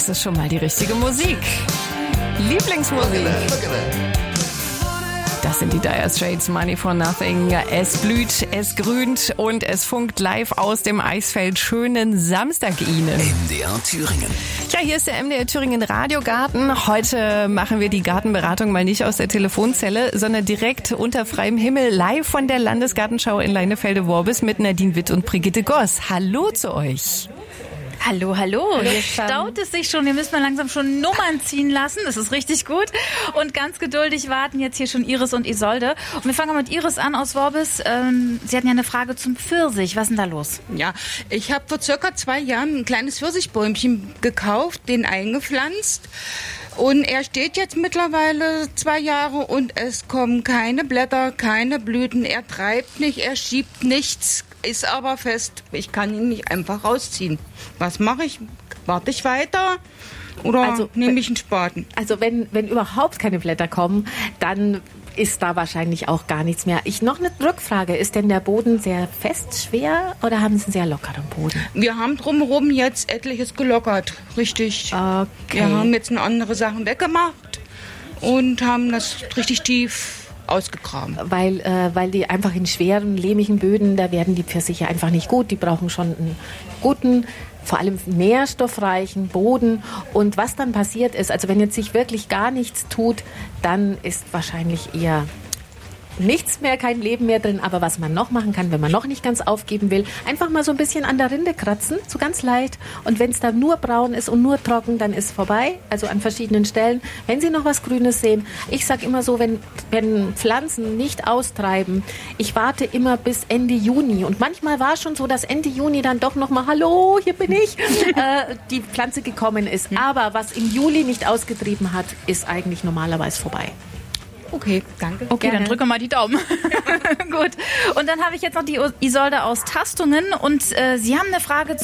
Das ist schon mal die richtige Musik. Lieblingsmusik. Das sind die Dire Straits, Money for Nothing. Es blüht, es grünt und es funkt live aus dem Eisfeld. Schönen Samstag Ihnen. MDR Thüringen. Ja, hier ist der MDR Thüringen Radiogarten. Heute machen wir die Gartenberatung mal nicht aus der Telefonzelle, sondern direkt unter freiem Himmel, live von der Landesgartenschau in Leinefelde-Worbis mit Nadine Witt und Brigitte Goss. Hallo zu euch. Hallo, hallo. Hier staut es sich schon. Hier müssen wir langsam schon Nummern ziehen lassen. Das ist richtig gut. Und ganz geduldig warten jetzt hier schon Iris und Isolde. Und wir fangen mit Iris an aus Worbis. Sie hatten ja eine Frage zum Pfirsich. Was ist denn da los? Ja, ich habe vor circa 2 Jahren ein kleines Pfirsichbäumchen gekauft, den eingepflanzt. Und er steht jetzt mittlerweile 2 Jahre und es kommen keine Blätter, keine Blüten. Er treibt nicht, er schiebt nichts, ist aber fest. Ich kann ihn nicht einfach rausziehen. Was mache ich? Warte ich weiter oder nehme ich einen Spaten? Also wenn überhaupt keine Blätter kommen, dann ist da wahrscheinlich auch gar nichts mehr. Noch eine Rückfrage. Ist denn der Boden sehr fest, schwer oder haben Sie einen sehr lockeren Boden? Wir haben drumherum jetzt etliches gelockert. Richtig. Okay. Wir haben jetzt andere Sachen weggemacht und haben das richtig tief ausgegraben. Weil die einfach in schweren, lehmigen Böden, da werden die Pfirsiche einfach nicht gut. Die brauchen schon einen guten, vor allem nährstoffreichen Boden. Und was dann passiert ist, also wenn jetzt sich wirklich gar nichts tut, dann ist wahrscheinlich eher nichts mehr, kein Leben mehr drin. Aber was man noch machen kann, wenn man noch nicht ganz aufgeben will, einfach mal so ein bisschen an der Rinde kratzen, so ganz leicht. Und wenn es dann nur braun ist und nur trocken, dann ist vorbei. Also an verschiedenen Stellen. Wenn Sie noch was Grünes sehen, ich sage immer so, wenn Pflanzen nicht austreiben, ich warte immer bis Ende Juni. Und manchmal war es schon so, dass Ende Juni dann doch nochmal, hallo, hier bin ich, die Pflanze gekommen ist. Aber was im Juli nicht ausgetrieben hat, ist eigentlich normalerweise vorbei. Okay, danke. Okay, Gerne. dann drücken wir mal die Daumen. Gut. Und dann habe ich jetzt noch die Isolde aus Tastungen und Sie haben eine Frage